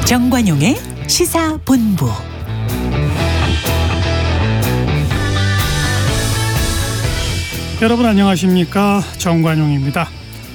정관용의 시사본부. 여러분 안녕하십니까? 정관용입니다.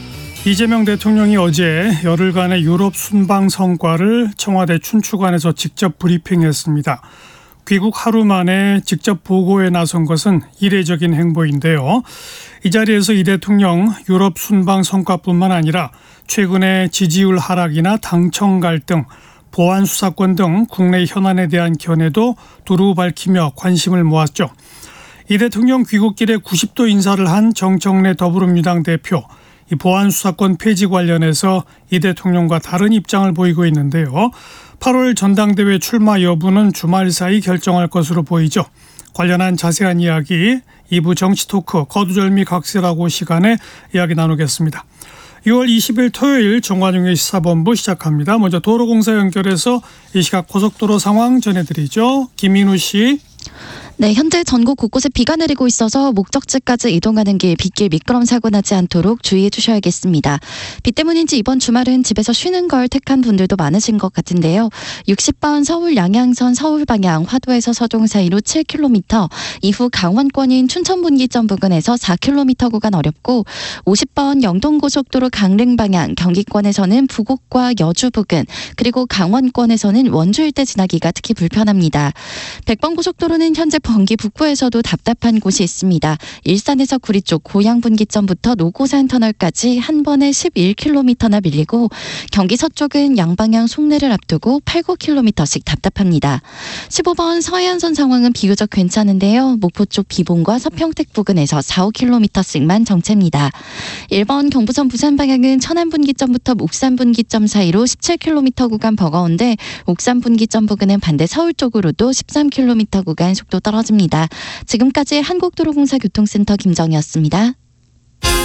이재명 대통령이 어제 열흘간의 유럽 순방 성과를 청와대 춘추관에서 직접 브리핑했습니다. 귀국 하루 만에 직접 보고에 나선 것은 이례적인 행보인데요. 이 자리에서 이 대통령 유럽 순방 성과뿐만 아니라 최근의 지지율 하락이나 당청 갈등, 보안 수사권 등 국내 현안에 대한 견해도 두루 밝히며 관심을 모았죠. 이 대통령 귀국길에 90도 인사를 한 정청래 더불어민주당 대표, 이 보안 수사권 폐지 관련해서 이 대통령과 다른 입장을 보이고 있는데요. 8월 전당대회 출마 여부는 주말 사이 결정할 것으로 보이죠. 관련한 자세한 이야기 2부 정치토크 거두절미 각세라고 시간에 이야기 나누겠습니다. 6월 20일 토요일 정관용의 시사본부 시작합니다. 먼저 도로공사 연결해서 이 시각 고속도로 상황 전해드리죠. 김민우 씨. 네, 현재 전국 곳곳에 비가 내리고 있어서 목적지까지 이동하는 길 빗길 미끄럼 사고 나지 않도록 주의해 주셔야겠습니다. 비 때문인지 이번 주말은 집에서 쉬는 걸 택한 분들도 많으신 것 같은데요. 60번 서울 양양선 서울 방향 화도에서 서동 사이로 7km, 이후 강원권인 춘천분기점 부근에서 4km 구간 어렵고 50번 영동고속도로 강릉 방향 경기권에서는 부곡과 여주 부근, 그리고 강원권에서는 원주 일대 지나기가 특히 불편합니다. 100번 고속도로는 현재 경기 북부에서도 답답한 곳이 있습니다. 일산에서 구리 쪽 고양분기점부터 노고산 터널까지 한 번에 11km나 밀리고, 경기 서쪽은 양방향 송내를 앞두고 8, 9km씩 답답합니다. 15번 서해안선 상황은 비교적 괜찮은데요. 목포 쪽 비봉과 서평택 부근에서 4, 5km씩만 정체입니다. 1번 경부선 부산 방향은 천안분기점부터 옥산분기점 사이로 17km 구간 버거운데, 옥산분기점 부근은 반대 서울 쪽으로도 13km 구간 속도 떨어집니다. 지금까지 한국도로공사 교통센터 김정희였습니다.